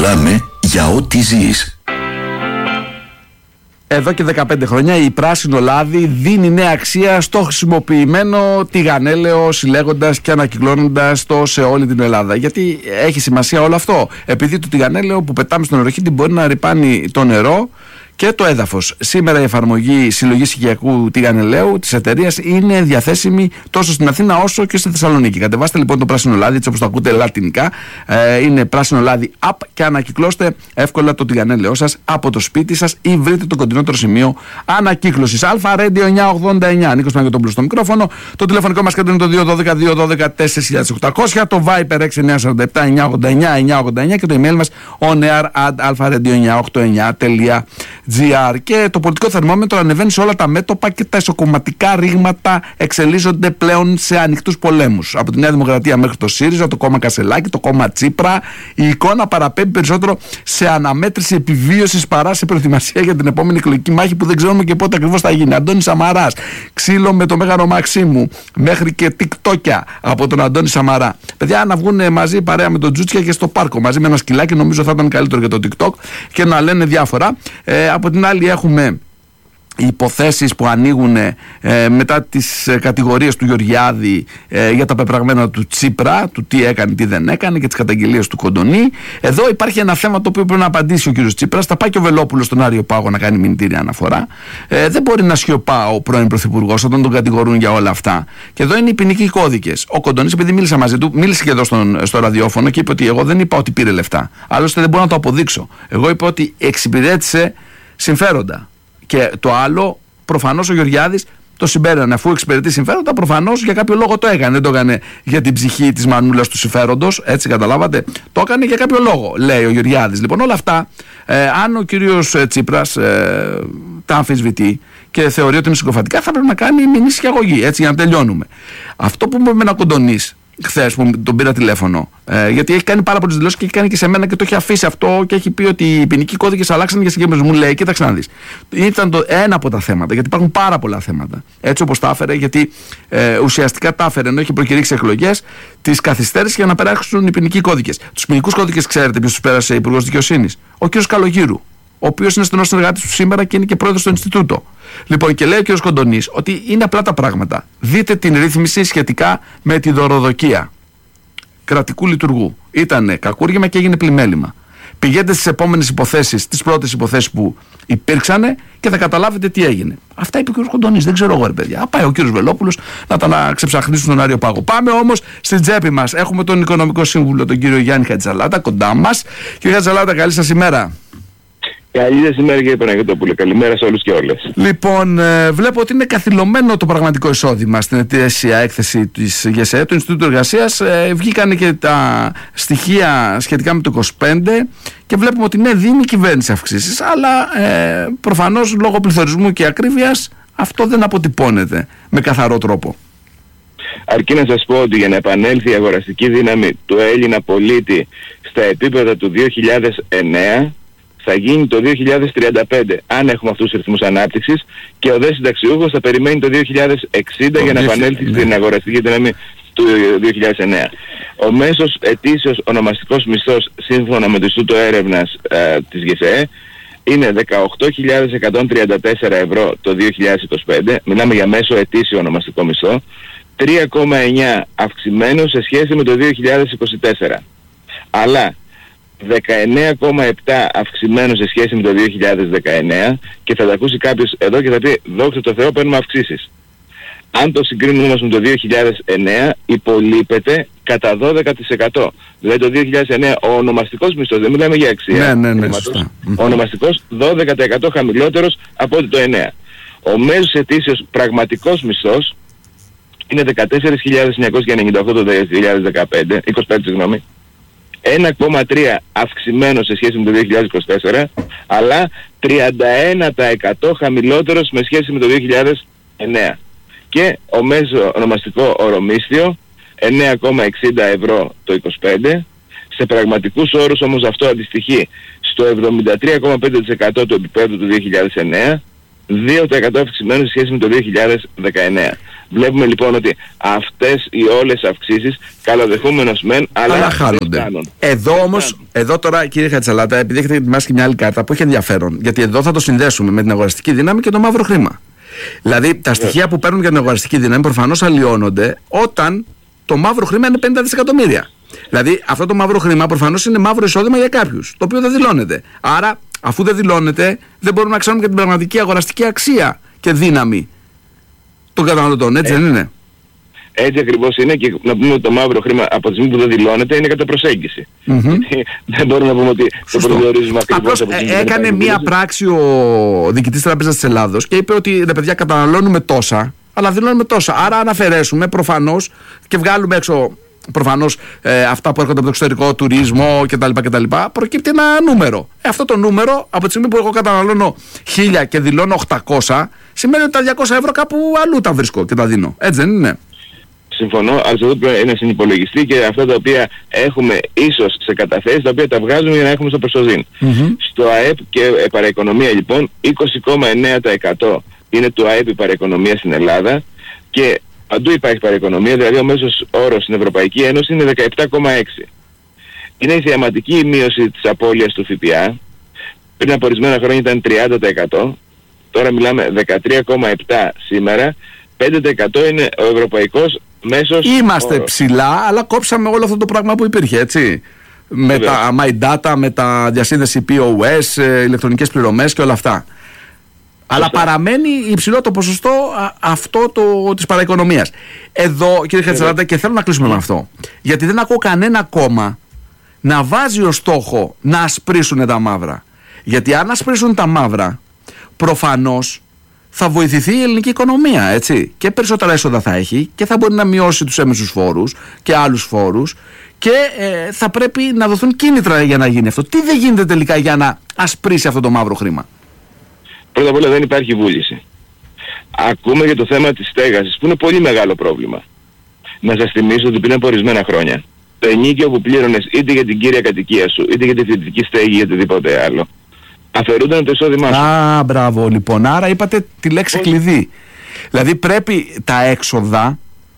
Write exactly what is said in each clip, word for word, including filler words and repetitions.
Μιλάμε για ό,τι ζεις. Εδώ και δεκαπέντε χρόνια η Πράσινο Λάδι δίνει νέα αξία στο χρησιμοποιημένο τηγανέλαιο, συλλέγοντας και ανακυκλώνοντας το σε όλη την Ελλάδα. Γιατί έχει σημασία όλο αυτό. Επειδή το τηγανέλαιο που πετάμε στον νεροχύτη μπορεί να ρυπάνει το νερό και το έδαφος. Σήμερα η εφαρμογή συλλογής οικιακού τηγανελαίου της εταιρείας είναι διαθέσιμη τόσο στην Αθήνα όσο και στη Θεσσαλονίκη. Κατεβάστε λοιπόν το Πράσινο Λάδι, έτσι όπως το ακούτε λατινικά. Ε, είναι Πράσινο Λάδι app και ανακυκλώστε εύκολα το τηγανέλαιό σας από το σπίτι σας ή βρείτε το κοντινότερο σημείο ανακύκλωσης. Αλφα Radio εννιακόσια ογδόντα εννιά. Νίκος Παγκοτόπουλος στο μικρόφωνο. Το τηλεφωνικό μας κέντρο είναι το δύο ένα δύο δύο ένα δύο τέσσερα οκτακόσια. Το Viper έξι εννιά τέσσερα επτά εννιακόσια ογδόντα εννιά εννιακόσια ογδόντα εννιά και το email μας onair at alpharadio εννιακόσια ογδόντα εννιά τελεία τζι άρ. Και το πολιτικό θερμόμετρο ανεβαίνει σε όλα τα μέτωπα και τα ισοκομματικά ρήγματα εξελίσσονται πλέον σε ανοιχτούς πολέμους. Από τη Νέα Δημοκρατία μέχρι το ΣΥΡΙΖΑ, το κόμμα Κασελάκη, το κόμμα Τσίπρα, η εικόνα παραπέμπει περισσότερο σε αναμέτρηση επιβίωσης παρά σε προετοιμασία για την επόμενη εκλογική μάχη που δεν ξέρουμε και πότε ακριβώς θα γίνει. Αντώνης Σαμαράς, ξύλο με το Μέγαρο Μαξίμου, μέχρι και τικτόκια από τον Αντώνη Σαμαρά. Παιδιά, να βγουν μαζί παρέα με τον Τζούτσια και στο πάρκο μαζί με ένα σκυλάκι, νομίζω θα ήταν καλύτερο για το TikTok και να λένε διάφορα. Ε, από την άλλη έχουμε υποθέσεις που ανοίγουν ε, μετά τις ε, κατηγορίες του Γεωργιάδη ε, για τα πεπραγμένα του Τσίπρα, του τι έκανε, τι δεν έκανε και τις καταγγελίες του Κοντονή. Εδώ υπάρχει ένα θέμα το οποίο πρέπει να απαντήσει ο κύριος Τσίπρας. Θα πάει και ο Βελόπουλος στον Άριο Πάγο να κάνει μηνυτήρια αναφορά. Ε, δεν μπορεί να σιωπά ο πρώην πρωθυπουργός όταν τον κατηγορούν για όλα αυτά. Και εδώ είναι οι ποινικοί κώδικες. Ο Κοντονής, επειδή μίλησα μαζί του, μίλησε και εδώ στον, στο ραδιόφωνο και είπε ότι εγώ δεν είπα ότι πήρε λεφτά. Άλλωστε δεν μπορώ να το αποδείξω. Εγώ είπα ότι εξυπηρέτησε συμφέροντα. Και το άλλο, προφανώς ο Γεωργιάδης το συμπέρανε. Αφού εξυπηρετεί συμφέροντα, προφανώς για κάποιο λόγο το έκανε. Δεν το έκανε για την ψυχή της μανούλας του συμφέροντος, έτσι καταλάβατε. Το έκανε για κάποιο λόγο, λέει ο Γεωργιάδης. Λοιπόν, όλα αυτά, ε, αν ο κύριος Τσίπρας ε, τα αμφισβητεί και θεωρεί ότι είναι συγκοφαντικά, θα πρέπει να κάνει μηνύση αγωγή, έτσι, για να τελειώνουμε. Αυτό που μου με να κοντονείς χθες που τον πήρα τηλέφωνο, ε, γιατί έχει κάνει πάρα πολλές δηλώσεις και έχει κάνει και σε μένα και το έχει αφήσει αυτό και έχει πει ότι οι ποινικοί κώδικες αλλάξαν για συγκεκριμένους. Μου λέει, κοίταξε να δεις. Ήταν το ένα από τα θέματα, γιατί υπάρχουν πάρα πολλά θέματα. Έτσι όπως τα έφερε, γιατί ε, ουσιαστικά τα έφερε ενώ έχει προκηρύξει εκλογές, τις καθυστέρησε για να περάσουν οι ποινικοί κώδικες. Τους ποινικούς κώδικες, ξέρετε ποιος τους πέρασε υπουργός δικαιοσύνης? Ο κ. Καλογύρου, ο οποίος είναι στενός συνεργάτης του σήμερα και είναι και πρόεδρος στο Ινστιτούτο. Λοιπόν, και λέει ο κ. Κοντονής ότι είναι απλά τα πράγματα. Δείτε την ρύθμιση σχετικά με τη δωροδοκία κρατικού λειτουργού. Ήτανε κακούργημα και έγινε πλημέλημα. Πηγαίνετε στις επόμενες υποθέσεις, τις πρώτες υποθέσεις που υπήρξανε και θα καταλάβετε τι έγινε. Αυτά είπε ο κ. Κοντονής. Δεν ξέρω εγώ, ρε παιδιά. Α, πάει ο κ. Βελόπουλος να τα να ξεψαχνίσουν στον Άριο Πάγο. Πάμε όμως στην τσέπη μας. Έχουμε τον Οικονομικό Σύμβουλο, τον κύριο Γιάννη Χατζαλάτα, κοντά μας. Κύριε Χατζαλάτα, καλή σας ημέρα. Καλή σας ημέρα κύριε Παναγιώτοπουλε. Καλημέρα σε όλους και όλες. Λοιπόν, ε, βλέπω ότι είναι καθυλωμένο το πραγματικό εισόδημα στην ετήσια έκθεση της ΓΕΣΕ, του Ινστιτούτου Εργασίας. Ε, βγήκαν και τα στοιχεία σχετικά με το είκοσι πέντε και βλέπουμε ότι ναι, δίνει η κυβέρνηση αυξήσεις, αλλά ε, προφανώς λόγω πληθωρισμού και ακρίβειας αυτό δεν αποτυπώνεται με καθαρό τρόπο. Αρκεί να σας πω ότι για να επανέλθει η αγοραστική δύναμη του Έλληνα πολίτη στα επίπεδα του δύο χιλιάδες εννέα, θα γίνει το δύο χιλιάδες τριάντα πέντε, αν έχουμε αυτούς τους ρυθμούς ανάπτυξης, και ο δε συνταξιούχος θα περιμένει το δύο χιλιάδες εξήντα για να επανέλθει ναι. στην αγοραστική δύναμη του δύο χιλιάδες εννέα. Ο μέσος ετήσιος ονομαστικός μισθός, σύμφωνα με το Ινστιτούτο Έρευνας ε, της ΓΕΣΕ, είναι δεκαοκτώ χιλιάδες εκατόν τριάντα τέσσερα ευρώ το δύο χιλιάδες είκοσι πέντε, μιλάμε για μέσο ετήσιο ονομαστικό μισθό, τρία κόμμα εννέα αυξημένο σε σχέση με το δύο χιλιάδες είκοσι τέσσερα. Αλλά δεκαεννέα κόμμα επτά αυξημένο σε σχέση με το δύο χιλιάδες δεκαεννέα, και θα τα ακούσει κάποιος εδώ και θα πει δόξα τω Θεώ παίρνουμε αυξήσεις. Αν το συγκρίνουμε όμως με το δύο χιλιάδες εννέα, υπολείπεται κατά δώδεκα τοις εκατό. Δηλαδή το δύο χιλιάδες εννέα ο ονομαστικός μισθός, δεν μιλάμε για αξία, ναι, ναι, ναι, σωστά. Ο ονομαστικός δώδεκα τοις εκατό χαμηλότερος από ό,τι το εννέα. Ο μέσος ετήσιος πραγματικός μισθός είναι δεκατέσσερις χιλιάδες εννιακόσια ενενήντα οκτώ το δύο χιλιάδες δεκαπέντε, είκοσι πέντε συγγνώμη, ένα κόμμα τρία αυξημένο σε σχέση με το δύο χιλιάδες είκοσι τέσσερα, αλλά τριάντα ένα τοις εκατό χαμηλότερος με σχέση με το δύο χιλιάδες εννέα. Και ο μέσο ονομαστικό ορομίσθιο εννέα κόμμα εξήντα ευρώ το είκοσι πέντε, σε πραγματικούς όρους όμως αυτό αντιστοιχεί στο εβδομήντα τρία κόμμα πέντε τοις εκατό του επίπεδου του δύο χιλιάδες εννέα δύο τοις εκατό αυξημένο σε σχέση με το δύο χιλιάδες δεκαεννέα. Βλέπουμε λοιπόν ότι αυτές οι όλες αυξήσεις καλοδεχούμενος μεν, αλλά, αλλά χάνονται. Εδώ όμως, εδώ τώρα κύριε Χατζησαλάτα, επειδή έχετε ετοιμάσει και μια άλλη κάρτα που έχει ενδιαφέρον, γιατί εδώ θα το συνδέσουμε με την αγοραστική δύναμη και το μαύρο χρήμα. Δηλαδή τα στοιχεία που παίρνουν για την αγοραστική δύναμη προφανώς αλλοιώνονται όταν το μαύρο χρήμα είναι πενήντα δισεκατομμύρια. Δηλαδή αυτό το μαύρο χρήμα προφανώς είναι μαύρο εισόδημα για κάποιους, το οποίο δεν δηλώνεται. Άρα, αφού δεν δηλώνεται, δεν μπορούμε να ξέρουμε και την πραγματική αγοραστική αξία και δύναμη των καταναλωτών, έτσι ε, δεν είναι? Έτσι ακριβώς είναι, και να πούμε ότι το μαύρο χρήμα από τη στιγμή που δεν δηλώνεται είναι κατά προσέγγιση. Mm-hmm. Δεν μπορούμε να πούμε ότι Σωστό. το προσδιορίζουμε ακριβώς. Απλώς ε, έκανε μία πράξη ο διοικητής Τράπεζας της Ελλάδος και είπε ότι ρε παιδιά καταναλώνουμε τόσα, αλλά δηλώνουμε τόσα. Άρα αν αφαιρέσουμε προφανώς και βγάλουμε έξω προφανώς ε, αυτά που έρχονται από το εξωτερικό, τουρισμό κτλ. κτλ προκύπτει ένα νούμερο. Ε, αυτό το νούμερο από τη στιγμή που εγώ καταναλώνω χίλια και δηλώνω οκτακόσια, σημαίνει ότι τα διακόσια ευρώ κάπου αλλού τα βρίσκω και τα δίνω. Έτσι δεν είναι? Συμφωνώ, αλλά αυτό πρέπει να συνυπολογιστεί και αυτά τα οποία έχουμε ίσως σε καταθέσεις, τα οποία τα βγάζουμε για να έχουμε στο προσωδήν. Mm-hmm. Στο ΑΕΠ και παραοικονομία λοιπόν, είκοσι κόμμα εννέα τοις εκατό είναι το ΑΕΠ η παραοικονομία στην Ελλάδα και παντού υπάρχει παραοικονομία, δηλαδή ο μέσος όρος στην Ευρωπαϊκή Ένωση είναι δεκαεπτά κόμμα έξι. Είναι η θεαματική η μείωση της απώλειας του ΦΠΑ. Πριν από ορισμένα χρόνια ήταν τριάντα τοις εκατό, τώρα μιλάμε δεκατρία κόμμα επτά σήμερα, πέντε τοις εκατό είναι ο ευρωπαϊκός μέσος Είμαστε όρος. Ψηλά, αλλά κόψαμε όλο αυτό το πράγμα που υπήρχε, έτσι. Με Βέβαια. τα My Data, με τα διασύνδεση πι ο ες, ηλεκτρονικές πληρωμές και όλα αυτά. Αλλά παραμένει υψηλό το ποσοστό α, αυτό το, της παραοικονομίας. Εδώ, κύριε Χατζησαλάτα, και θέλω να κλείσουμε με αυτό. Γιατί δεν ακούω κανένα κόμμα να βάζει ως στόχο να ασπρίσουν τα μαύρα. Γιατί αν ασπρίσουν τα μαύρα, προφανώς θα βοηθηθεί η ελληνική οικονομία, έτσι. Και περισσότερα έσοδα θα έχει και θα μπορεί να μειώσει τους έμεσους φόρους και άλλους φόρους και ε, θα πρέπει να δοθούν κίνητρα για να γίνει αυτό. Τι δεν γίνεται τελικά για να ασπρίσει αυτό το μαύρο χρήμα? Πρώτα απ' όλα δεν υπάρχει βούληση. Ακούμε για το θέμα της στέγασης που είναι πολύ μεγάλο πρόβλημα. Να σας θυμίσω ότι πριν από ορισμένα χρόνια το ενίκιο που πλήρωνες είτε για την κύρια κατοικία σου είτε για τη φοιτητική στέγη ή οτιδήποτε άλλο αφαιρούνταν το εισόδημά σου. Α, μπράβο λοιπόν. Άρα είπατε τη λέξη Πώς? κλειδί. Δηλαδή πρέπει τα έξοδα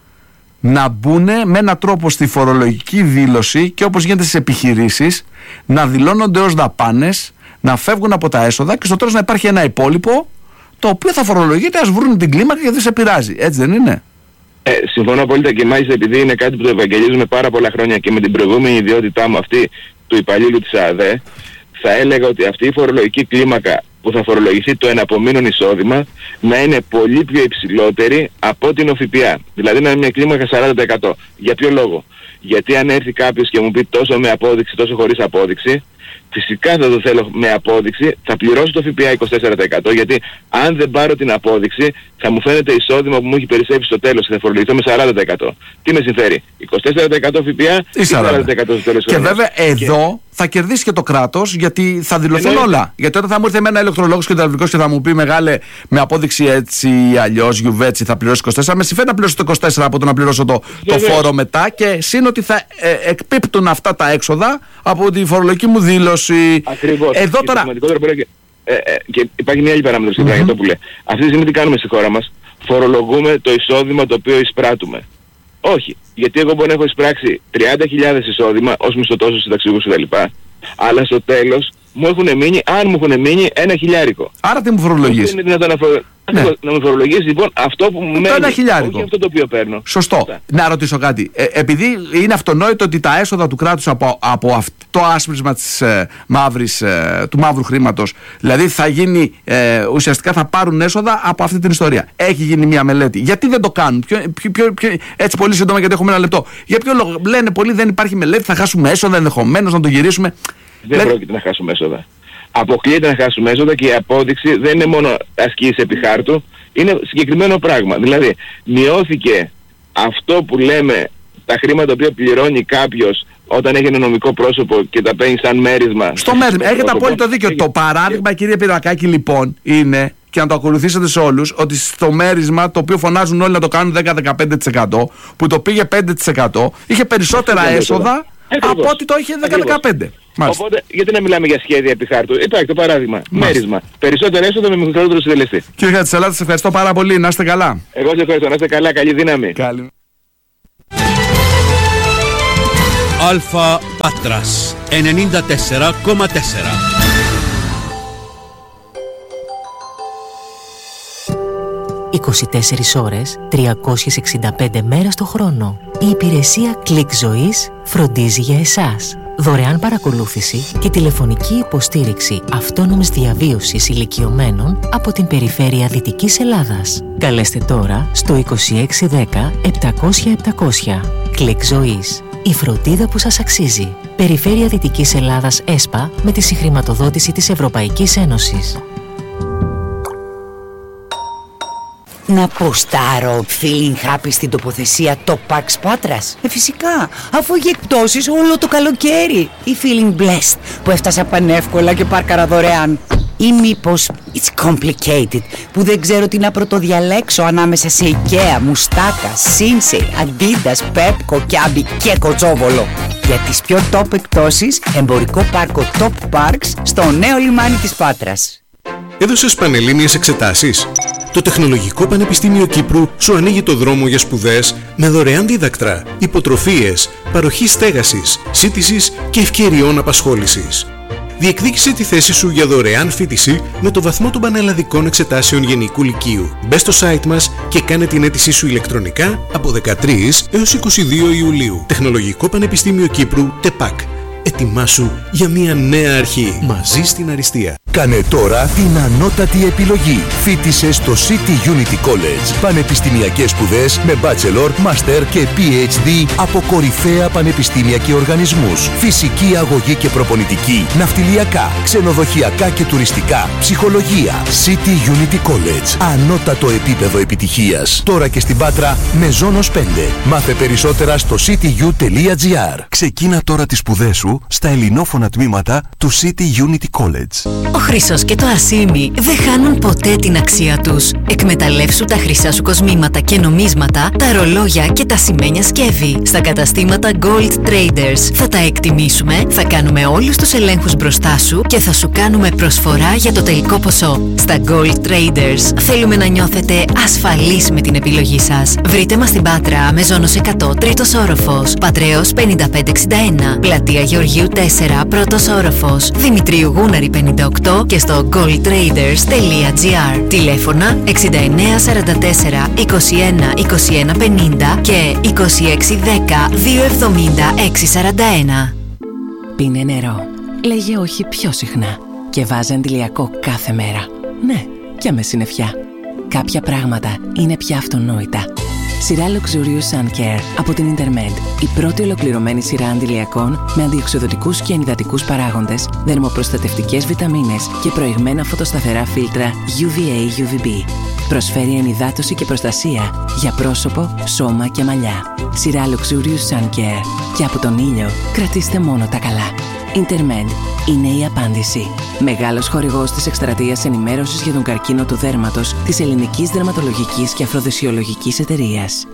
να μπουν με έναν τρόπο στη φορολογική δήλωση και όπως γίνεται στις επιχειρήσεις να δηλώνονται ως δαπάνες, να φεύγουν από τα έσοδα και στο τέλος να υπάρχει ένα υπόλοιπο το οποίο θα φορολογείται, ας βρουν την κλίμακα και δεν σε πειράζει. Έτσι δεν είναι? Ε, συμφωνώ απόλυτα και μάλιστα επειδή είναι κάτι που το ευαγγελίζουμε πάρα πολλά χρόνια και με την προηγούμενη ιδιότητά μου αυτή του υπαλλήλου της ΑΔΕ, θα έλεγα ότι αυτή η φορολογική κλίμακα που θα φορολογηθεί το εναπομείνον εισόδημα να είναι πολύ πιο υψηλότερη από την ΦΠΑ. Δηλαδή να είναι μια κλίμακα σαράντα τοις εκατό. Για ποιο λόγο? Γιατί αν έρθει κάποιος και μου πει τόσο με απόδειξη, τόσο χωρίς απόδειξη, φυσικά θα το θέλω με απόδειξη, θα πληρώσω το ΦΠΑ είκοσι τέσσερα τοις εκατό, γιατί αν δεν πάρω την απόδειξη θα μου φαίνεται εισόδημα που μου έχει περισσέψει στο τέλος και θα φορολογηθώ με σαράντα τοις εκατό. Τι με συμφέρει, είκοσι τέσσερα τοις εκατό ΦΠΑ ή σαράντα τοις εκατό στο τέλος? Και βέβαια εδώ και... θα κερδίσει και το κράτος, γιατί θα δηλωθούν Εννοεί... όλα. Γιατί όταν θα μου έρθει εμένα ηλεκτρολόγος και υδραυλικός και θα μου πει μεγάλε με απόδειξη έτσι ή αλλιώς, γιουβέτσι θα πληρώσει είκοσι τέσσερα, με συμφέρει να πληρώσω το είκοσι τέσσερα από το να πληρώσω το, το φόρο μετά και σύν ότι θα ε, εκπίπτουν αυτά τα έξοδα από τη φορολογική μου δήλωση. Ακριβώς. Εδώ και τώρα... και, ε, ε, και υπάρχει μια άλλη παράμετρος mm-hmm. για το που λέει. Αυτή τη στιγμή τι κάνουμε στη χώρα μας? Φορολογούμε το εισόδημα το οποίο εισπράττουμε. Όχι. Γιατί εγώ μπορώ να έχω εισπράξει τριάντα χιλιάδες εισόδημα ως μισθωτός, συνταξιούχος κτλ. Αλλά στο τέλος μου έχουν μείνει, αν μου έχουν μείνει, ένα χιλιάρικο. Άρα τι μου φορολογείς? Είναι δυνατόν να, φορο... ναι. να μου φορολογείς λοιπόν αυτό που μου μένει, ένα χιλιάρικο. Όχι αυτό το οποίο παίρνω. Σωστό. Αυτά. Να ρωτήσω κάτι. Ε, επειδή είναι αυτονόητο ότι τα έσοδα του κράτους από, από αυτό άσπρισμα της, ε, μαύρης, ε, του μαύρου χρήματος, δηλαδή θα γίνει, ε, ουσιαστικά θα πάρουν έσοδα από αυτή την ιστορία. Έχει γίνει μια μελέτη. Γιατί δεν το κάνουν? Ποιο, ποιο, ποιο, ποιο, έτσι πολύ σύντομα, γιατί έχουμε ένα λεπτό. Για ποιο λόγο? Λένε πολλοί δεν υπάρχει μελέτη, θα χάσουμε έσοδα ενδεχομένως να το γυρίσουμε. Δεν Λέ... πρόκειται να χάσουμε έσοδα. Αποκλείεται να χάσουμε έσοδα και η απόδειξη δεν είναι μόνο ασκήσεις επί χάρτου, είναι συγκεκριμένο πράγμα. Δηλαδή, μειώθηκε αυτό που λέμε τα χρήματα που πληρώνει κάποιος όταν έχει ένα νομικό πρόσωπο και τα παίρνει σαν μέρισμα. Στο μέρισμα. Έχετε απόλυτο δίκιο. Έχει... Το παράδειγμα, κύριε Πυρακάκη, λοιπόν, είναι, και να το ακολουθήσετε σε όλους, ότι στο μέρισμα το οποίο φωνάζουν όλοι να το κάνουν δέκα με δεκαπέντε τοις εκατό, που το πήγε πέντε τοις εκατό, είχε περισσότερα έσοδα από ότι το είχε δέκα με δεκαπέντε τοις εκατό. Μάλιστα. Οπότε, γιατί να μιλάμε για σχέδια επί χάρτου. Υπάρχει το παράδειγμα. Μάλιστα. Μέρισμα. Περισσότερο έσοδο με μικρότερο συντελεστή. Κύριε Χατζησαλάτη, σε ευχαριστώ πάρα πολύ. Να είστε καλά. Εγώ σε ευχαριστώ. Να είστε καλά. Καλή δύναμη. Καλή. Αλφα Πάτρας ενενήντα τέσσερα κόμμα τέσσερα. είκοσι τέσσερις ώρες, τριακόσιες εξήντα πέντε μέρες το χρόνο. Η υπηρεσία Click Ζωής φροντίζει για εσάς. Δωρεάν παρακολούθηση και τηλεφωνική υποστήριξη αυτόνομης διαβίωσης ηλικιωμένων από την περιφέρεια Δυτικής Ελλάδας. Καλέστε τώρα στο είκοσι έξι δέκα επτακόσια επτακόσια. Click Ζωής. Η φροντίδα που σας αξίζει. Περιφέρεια Δυτικής Ελλάδας ΕΣΠΑ με τη συγχρηματοδότηση της Ευρωπαϊκής Ένωσης. Να ποστάρω feeling happy στην τοποθεσία Top Parks Πάτρας. Ε, φυσικά, αφού έχει εκπτώσεις όλο το καλοκαίρι. Ή feeling blessed που έφτασα πανεύκολα και πάρκαρα δωρεάν. Ή μήπως it's complicated που δεν ξέρω τι να πρωτοδιαλέξω ανάμεσα σε IKEA, Μουστάκα, Sinsei, Adidas, Pepco, Kiabi και Κοτσόβολο. Για τις πιο top εκπτώσεις, εμπορικό πάρκο Top Parks στο νέο λιμάνι της Πάτρας. Έδωσες πανελλήνιες εξετάσεις? Το Τεχνολογικό Πανεπιστήμιο Κύπρου σου ανοίγει το δρόμο για σπουδές με δωρεάν δίδακτρα, υποτροφίες, παροχή στέγασης, σύντησης και ευκαιριών απασχόλησης. Διεκδίκησε τη θέση σου για δωρεάν φοιτηση με το βαθμό των πανελλαδικών εξετάσεων γενικού λυκείου. Μπες στο site μας και κάνε την αίτησή σου ηλεκτρονικά από δεκατρείς έως είκοσι δύο Ιουλίου. Τεχνολογικό Πανεπιστήμιο Κύπρου, ΤΕΠΑΚ. Ετοιμάσου για μια νέα αρχή. Μαζί στην αριστεία. Κάνε τώρα την ανώτατη επιλογή. Φοίτησε στο City Unity College. Πανεπιστημιακές σπουδές με bachelor, master και πι έιτς ντι από κορυφαία πανεπιστήμια και οργανισμούς. Φυσική αγωγή και προπονητική, ναυτιλιακά, ξενοδοχειακά και τουριστικά, ψυχολογία. City Unity College. Ανώτατο επίπεδο επιτυχίας. Τώρα και στην Πάτρα με Ζώνος πέντε. Μάθε περισσότερα στο cityU τελεία gr. Ξεκίνα τώρα τις σπουδές σου στα ελληνόφωνα τμήματα του City Unity College. Ο χρυσός και το ασίμι δεν χάνουν ποτέ την αξία τους. Εκμεταλλεύσου τα χρυσά σου κοσμήματα και νομίσματα, τα ρολόγια και τα σημαίνια σκεύη. Στα καταστήματα Gold Traders θα τα εκτιμήσουμε, θα κάνουμε όλους τους ελέγχους μπροστά σου και θα σου κάνουμε προσφορά για το τελικό ποσό. Στα Gold Traders θέλουμε να νιώθετε ασφαλείς με την επιλογή σας. Βρείτε μας στην Πάτρα, Μεζόνος εκατό, τρίτος όροφος, Πατρέως πενήντα πέντε εξήντα ένα, Πλατεία Γεωργίου τέσσερα, πρώτος όροφος, Δημητρίου Γούναρη πενήντα οκτώ και στο gold traders τελεία gr. Τηλέφωνα εξήντα εννέα σαράντα τέσσερα είκοσι ένα είκοσι ένα πενήντα και είκοσι έξι δέκα δύο εβδομήντα έξι σαράντα ένα. Πίνε νερό. Λέγε όχι πιο συχνά. Και βάζε αντιλιακό κάθε μέρα. Ναι, και με συννεφιά. Κάποια πράγματα είναι πια αυτονόητα. Σειρά Luxurious Sun Care από την Intermed. Η πρώτη ολοκληρωμένη σειρά αντιλιακών με αντιοξυδοτικούς και ενυδατικούς παράγοντες, δερμοπροστατευτικές βιταμίνες και προηγμένα φωτοσταθερά φίλτρα γιου βι έι γιου βι μπι. Προσφέρει ενυδάτωση και προστασία για πρόσωπο, σώμα και μαλλιά. Σειρά Luxurious Sun Care. Και από τον ήλιο κρατήστε μόνο τα καλά. Intermed είναι η απάντηση. Μεγάλος χορηγός της εκστρατείας ενημέρωσης για τον καρκίνο του δέρματος της Ελληνικής Δερματολογικής και Αφροδεσιολογικής Εταιρείας.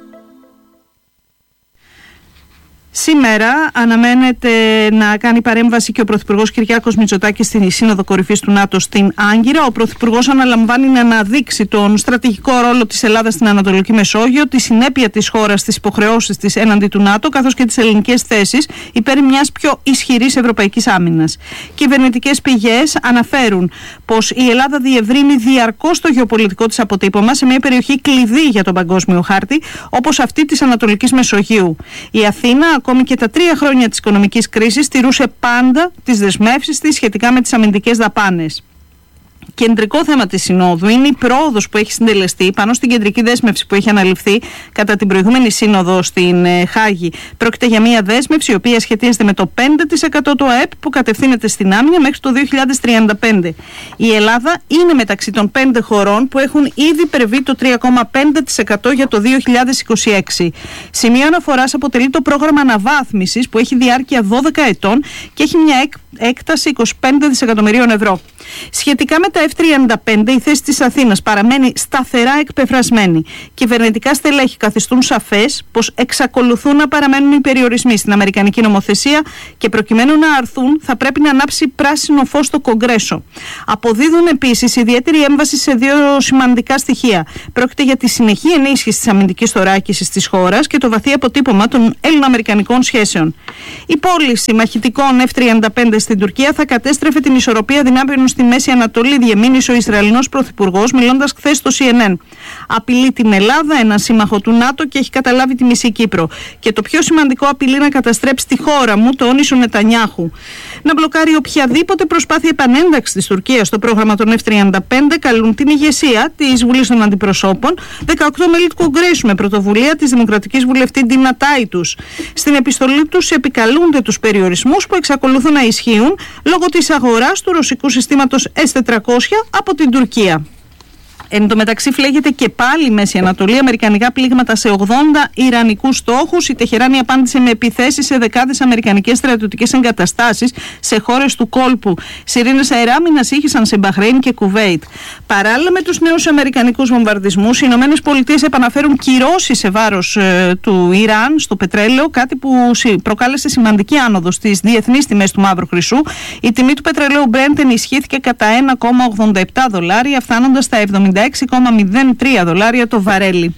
Σήμερα αναμένεται να κάνει παρέμβαση και ο Πρωθυπουργός Κυριάκος Μητσοτάκης στην Σύνοδο Κορυφής του ΝΑΤΟ στην Άγκυρα. Ο Πρωθυπουργός αναλαμβάνει να αναδείξει τον στρατηγικό ρόλο της Ελλάδας στην Ανατολική Μεσόγειο, τη συνέπεια της χώρας στις υποχρεώσεις της έναντι του ΝΑΤΟ, καθώς και τις ελληνικές θέσεις υπέρ μιας πιο ισχυρής ευρωπαϊκής άμυνας. Κυβερνητικές πηγές αναφέρουν πως η Ελλάδα διευρύνει διαρκώς το γεωπολιτικό της αποτύπωμα σε μια περιοχή κλειδί για τον παγκόσμιο χάρτη, όπως αυτή της Ανατολικής Μεσογείου. Η Αθήνα, ακόμη και τα τρία χρόνια της οικονομικής κρίσης, τηρούσε πάντα τις δεσμεύσεις της σχετικά με τις αμυντικές δαπάνες. Κεντρικό θέμα της Συνόδου είναι η πρόοδος που έχει συντελεστεί πάνω στην κεντρική δέσμευση που έχει αναλυφθεί κατά την προηγούμενη Σύνοδο στην ε, Χάγη. Πρόκειται για μια δέσμευση η οποία σχετίζεται με το πέντε τοις εκατό του ΑΕΠ που κατευθύνεται στην άμυνα μέχρι το δύο χιλιάδες τριάντα πέντε. Η Ελλάδα είναι μεταξύ των πέντε χωρών που έχουν ήδη υπερβεί το τρία κόμμα πέντε τοις εκατό για το δύο χιλιάδες είκοσι έξι. Σημείο αναφοράς αποτελεί το πρόγραμμα αναβάθμισης που έχει διάρκεια δώδεκα ετών και έχει μια έκ, έκταση είκοσι πέντε δισεκατομμυρίων ευρώ. Σχετικά με τα εφ τριάντα πέντε, η θέση της Αθήνας παραμένει σταθερά εκπεφρασμένη. Κυβερνητικά στελέχη καθιστούν σαφές πως εξακολουθούν να παραμένουν οι περιορισμοί στην αμερικανική νομοθεσία και προκειμένου να αρθούν θα πρέπει να ανάψει πράσινο φως στο Κογκρέσο. Αποδίδουν επίσης ιδιαίτερη έμβαση σε δύο σημαντικά στοιχεία. Πρόκειται για τη συνεχή ενίσχυση της αμυντικής θωράκισης της χώρας και το βαθύ αποτύπωμα των ελληνοαμερικανικών σχέσεων. Η πώληση μαχητικών εφ τριάντα πέντε στην Τουρκία θα κατέστρεφε την ισορροπία δυνάμεων στη Μέση Ανατολή, διεμήνυσε ο Ισραηλινός Πρωθυπουργός, μιλώντας χθες στο σι εν εν. Απειλεί την Ελλάδα, ένα σύμμαχο του ΝΑΤΟ, και έχει καταλάβει τη μισή Κύπρο. Και το πιο σημαντικό, απειλεί να καταστρέψει τη χώρα μου, τόνισε ο Νετανιάχου. Να μπλοκάρει οποιαδήποτε προσπάθεια επανένταξης της Τουρκίας στο πρόγραμμα των εφ τριάντα πέντε καλούν την ηγεσία της Βουλής των Αντιπροσώπων, δεκαοκτώ μέλη του Κογκρέσου με πρωτοβουλία της Δημοκρατικής Βουλευτή Ντίνα Τάιτους. Στην επιστολή τους επικαλούνται τους περιορισμούς που εξακολουθούν να ισχύουν λόγω της αγοράς του ρωσικού συστήματος ες τετρακόσια από την Τουρκία. Εν τω μεταξύ, φλέγεται και πάλι η Μέση Ανατολή. Αμερικανικά πλήγματα σε ογδόντα ιρανικούς στόχους. Η Τεχεράνη απάντησε με επιθέσεις σε δεκάδες αμερικανικές στρατιωτικές εγκαταστάσεις σε χώρες του κόλπου. Σιρήνες αεράμινας ήχησαν σε Μπαχρέιν και Κουβέιτ. Παράλληλα με τους νέους αμερικανικούς βομβαρδισμούς, οι Ηνωμένες Πολιτείες επαναφέρουν κυρώσεις σε βάρος ε, του Ιράν στο πετρέλαιο, κάτι που προκάλεσε σημαντική άνοδο στις διεθνείς τιμές του μαύρου χρυσού. Η τιμή του πετρελαίου Brent ενισχύθηκε κατά ένα κόμμα ογδόντα επτά δολάρια, φτάνοντας στα εβδομήντα έξι κόμμα μηδέν τρία δολάρια το βαρέλι.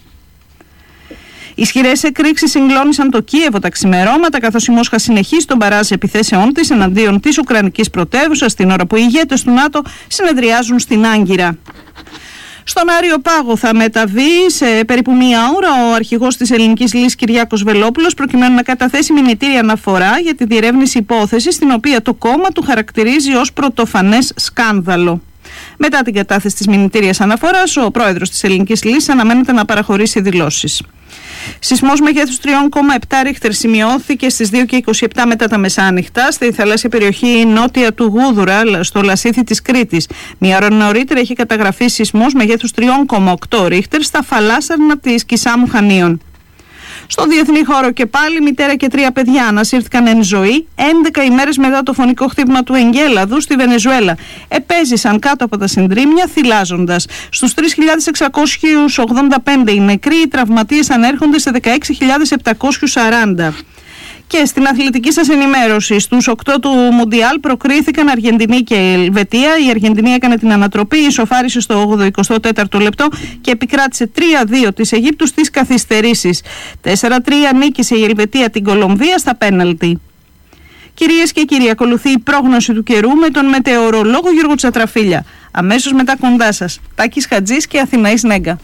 Ισχυρές εκρήξεις συγκλώνησαν το Κίεβο τα ξημερώματα, καθώς η Μόσχα συνεχίζει τον μπαράζ επιθέσεών της εναντίον της Ουκρανικής πρωτεύουσας, την ώρα που οι ηγέτες του ΝΑΤΟ συνεδριάζουν στην Άγκυρα. Στον Άριο Πάγο θα μεταβεί σε περίπου μία ώρα ο αρχηγός της Ελληνικής Λύσης Κυριάκος Βελόπουλος, προκειμένου να καταθέσει μηνυτήρια αναφορά για τη διερεύνηση υπόθεσης, την οποία το κόμμα του χαρακτηρίζει ως πρωτοφανές σκάνδαλο. Μετά την κατάθεση της μηνυτήριας αναφοράς, ο πρόεδρος της Ελληνικής Λύσης αναμένεται να παραχωρήσει δηλώσεις. Σεισμός μεγέθους τρία κόμμα επτά ρίχτερ σημειώθηκε στις δύο και είκοσι επτά μετά τα μεσάνυχτα στη θαλάσσια περιοχή νότια του Γούδουρα, στο Λασίθι της Κρήτης. Μια ώρα νωρίτερα είχε καταγραφεί σεισμός μεγέθους τρία κόμμα οκτώ ρίχτερ στα φαλάσσαρνα της Κισάμου Χανίων. Στο διεθνή χώρο και πάλι, μητέρα και τρία παιδιά ανασύρθηκαν εν ζωή έντεκα ημέρες μετά το φωνικό χτύπημα του εγκέλαδου στη Βενεζουέλα. Επέζησαν κάτω από τα συντρίμμια θυλάζοντας. Στους τρεις χιλιάδες εξακόσιους ογδόντα πέντε οι νεκροί, οι τραυματίες ανέρχονται σε δεκαέξι χιλιάδες επτακόσιους σαράντα. Και στην αθλητική σας ενημέρωση, στους οκτώ του Μουντιάλ προκρίθηκαν Αργεντινή και Ελβετία. Η Αργεντινή έκανε την ανατροπή, ισοφάρισε στο εικοστό τέταρτο λεπτό και επικράτησε τρία δύο της Αιγύπτου στις καθυστερήσεις. τέσσερα τρία νίκησε η Ελβετία την Κολομβία στα πέναλτι. Κυρίες και κύριοι, ακολουθεί η πρόγνωση του καιρού με τον μετεωρολόγο Γιώργο Τσατραφίλια. Αμέσως μετά κοντά σας, Τάκης Χατζής και Αθηναής Νέγκα.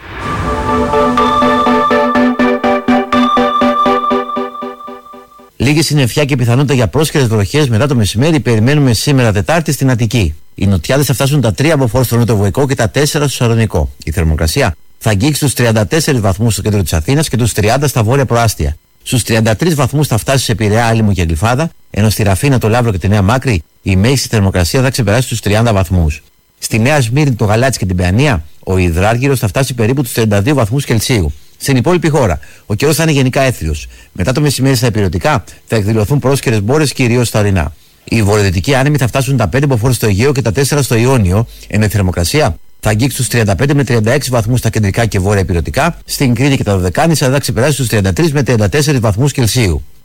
Λίγη συννεφιά και πιθανότητα για πρόσχερες βροχές μετά το μεσημέρι περιμένουμε σήμερα Τετάρτη στην Αττική. Οι νοτιάδες θα φτάσουν τα τρία μποφόρ στο νοτιοβοϊκό και τα τέσσερα στο Σαλονικό. Η θερμοκρασία θα αγγίξει τους τριάντα τέσσερις βαθμούς στο κέντρο της Αθήνας και τους τριάντα στα βόρεια προάστια. Στους τριάντα τρεις βαθμούς θα φτάσει σε Πειραιά, Άλυμο και Γλυφάδα, ενώ στη Ραφίνα, το Λαύρο και τη Νέα Μάκρη η μέγιστη θερμοκρασία θα ξεπεράσει τους τριάντα βαθμούς. Στη Νέα Σμύρνη, το Γαλάτσι και την Παιανία, ο υδράργυρος θα φτάσει περίπου τους τριάντα δύο βαθμούς Κελσίου. Στην υπόλοιπη χώρα, ο καιρός θα είναι γενικά έθριος. Μετά το μεσημέρι στα υπηρετικά θα εκδηλωθούν πρόσχερες μπόρες κυρίως στα ορεινά. Οι βορειοδυτικοί άνεμοι θα φτάσουν τα πέντε μποφόρ στο Αιγαίο και τα τέσσερα στο Ιόνιο, ενώ η θερμοκρασία θα αγγίξει τους τριάντα πέντε με τριάντα έξι βαθμούς στα κεντρικά και βόρεια υπηρετικά. Στην Κρήτη και τα Δωδεκάνησα θα ξεπεράσει τους τριάντα τρεις με τριάντα τέσσερις βαθμούς Κελσίου.